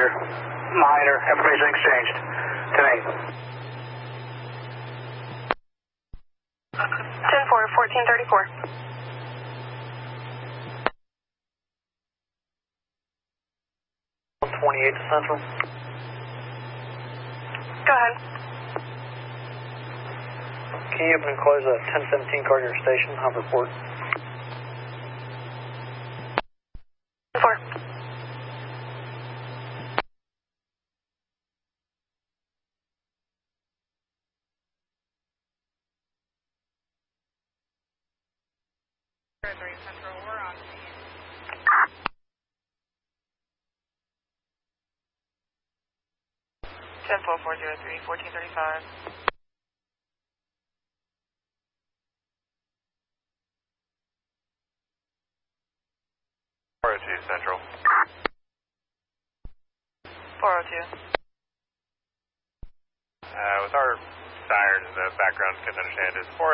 minor information exchanged to me. 10-4, 1434. 28 to Central. Go ahead. Can you open and close that 1017 car to your station? I'll report. 4. Central, we're on scene. 10-4, 403, 1435. Central. 402. With our sirens in the background, couldn't understand. Is 4